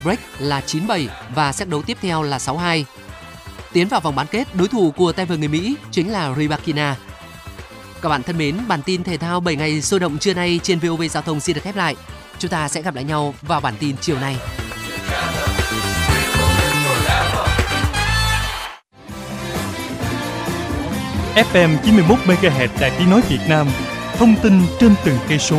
break là 9-7 và set đấu tiếp theo là 6-2. Tiến vào vòng bán kết, đối thủ của tay vợt người Mỹ chính là Rybakina. Các bạn thân mến, bản tin thể thao 7 ngày sôi động trưa nay trên VOV Giao thông xin được khép lại. Chúng ta sẽ gặp lại nhau vào bản tin chiều nay. FM 91 MHz Đài Tiếng nói Việt Nam, thông tin trên từng cây số.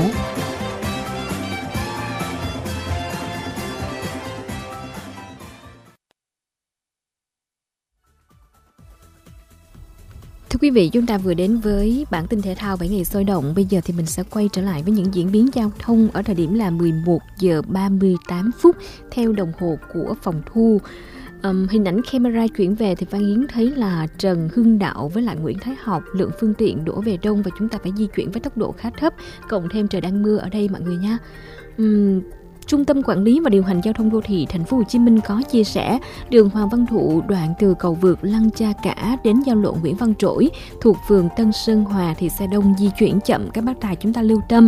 Thưa quý vị, chúng ta vừa đến với bản tin thể thao 7 ngày sôi động. Bây giờ thì mình sẽ quay trở lại với những diễn biến giao thông ở thời điểm là 11 giờ 38 phút theo đồng hồ của phòng thu. Hình ảnh camera chuyển về thì Phan Yến thấy là Trần Hưng Đạo với lại Nguyễn Thái Học lượng phương tiện đổ về đông và chúng ta phải di chuyển với tốc độ khá thấp, cộng thêm trời đang mưa ở đây mọi người nha. Trung tâm Quản lý và Điều hành Giao thông Đô thị Thành phố Hồ Chí Minh có chia sẻ đường Hoàng Văn Thụ đoạn từ cầu vượt Lăng Cha Cả đến giao lộ Nguyễn Văn Trỗi thuộc phường Tân Sơn Hòa thì xe đông di chuyển chậm, các bác tài chúng ta lưu tâm.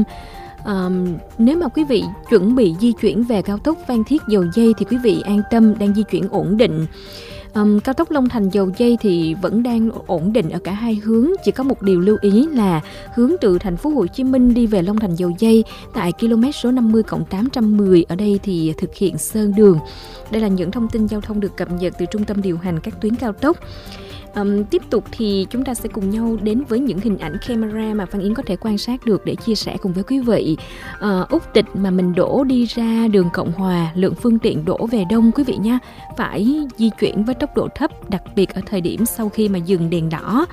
Nếu mà quý vị chuẩn bị di chuyển về cao tốc Phan Thiết Dầu Giây thì quý vị an tâm, đang di chuyển ổn định. Cao tốc Long Thành Dầu Giây thì vẫn đang ổn định ở cả hai hướng, chỉ có một điều lưu ý là hướng từ Thành phố Hồ Chí Minh đi về Long Thành Dầu Giây tại km số 50+810 ở đây thì thực hiện sơn đường. Đây là những thông tin giao thông được cập nhật từ Trung tâm điều hành các tuyến cao tốc. Tiếp tục thì chúng ta sẽ cùng nhau đến với những hình ảnh camera mà Phan Yến có thể quan sát được để chia sẻ cùng với quý vị. Úc Tịch mà mình đổ đi ra đường Cộng Hòa, lượng phương tiện đổ về đông quý vị nha, phải di chuyển với tốc độ thấp, đặc biệt ở thời điểm sau khi mà dừng đèn đỏ.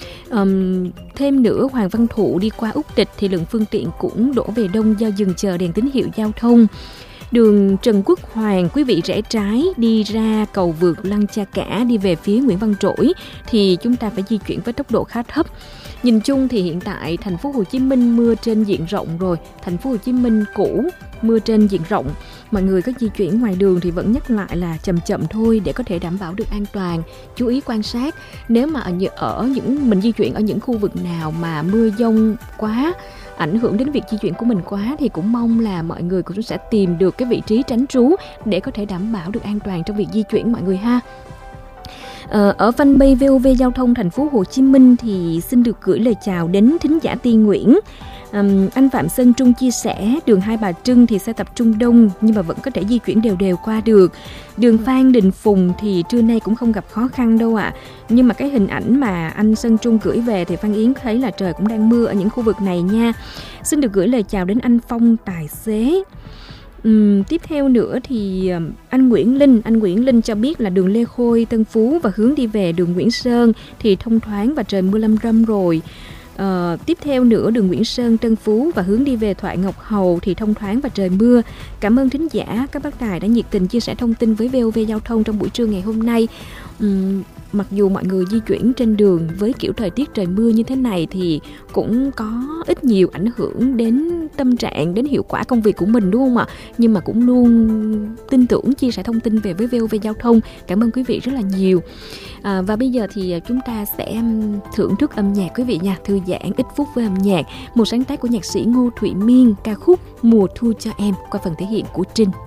Thêm nữa, Hoàng Văn Thụ đi qua Úc Tịch thì lượng phương tiện cũng đổ về đông do dừng chờ đèn tín hiệu giao thông. Đường Trần Quốc Hoàng, quý vị rẽ trái đi ra cầu vượt Lăng Cha Cả đi về phía Nguyễn Văn Trỗi thì chúng ta phải di chuyển với tốc độ khá thấp. Nhìn chung thì hiện tại thành phố Hồ Chí Minh mưa trên diện rộng rồi, thành phố Hồ Chí Minh cũ mưa trên diện rộng. Mọi người có di chuyển ngoài đường thì vẫn nhắc lại là chậm chậm thôi để có thể đảm bảo được an toàn. Chú ý quan sát, nếu mà mình di chuyển ở những khu vực nào mà mưa dông quá, ảnh hưởng đến việc di chuyển của mình quá thì cũng mong là mọi người cũng sẽ tìm được cái vị trí tránh trú để có thể đảm bảo được an toàn trong việc di chuyển mọi người ha. Ở fanpage VOV Giao thông Thành phố Hồ Chí Minh thì xin được gửi lời chào đến thính giả Tiên Nguyễn. Anh Phạm Sơn Trung chia sẻ đường Hai Bà Trưng thì xe tập trung đông nhưng mà vẫn có thể di chuyển đều đều qua được. Đường Phan Đình Phùng thì trưa nay cũng không gặp khó khăn đâu ạ. Nhưng mà cái hình ảnh mà anh Sơn Trung gửi về thì Phan Yến thấy là trời cũng đang mưa ở những khu vực này nha. Xin được gửi lời chào đến anh Phong tài xế. Tiếp theo nữa thì anh Nguyễn Linh cho biết là đường Lê Khôi, Tân Phú và hướng đi về đường Nguyễn Sơn thì thông thoáng và trời mưa lâm râm rồi. Tiếp theo nữa đường Nguyễn Sơn, Tân Phú và hướng đi về Thoại Ngọc Hầu thì thông thoáng và trời mưa. Cảm ơn thính giả các bác tài đã nhiệt tình chia sẻ thông tin với VOV Giao thông trong buổi trưa ngày hôm nay. Mặc dù mọi người di chuyển trên đường với kiểu thời tiết trời mưa như thế này thì cũng có ít nhiều ảnh hưởng đến tâm trạng, đến hiệu quả công việc của mình đúng không ạ? Nhưng mà cũng luôn tin tưởng chia sẻ thông tin về với VOV Giao thông. Cảm ơn quý vị rất là nhiều. Và bây giờ thì chúng ta sẽ thưởng thức âm nhạc quý vị nha, thư giãn ít phút với âm nhạc. Một sáng tác của nhạc sĩ Ngô Thụy Miên, ca khúc Mùa Thu Cho Em qua phần thể hiện của Trinh.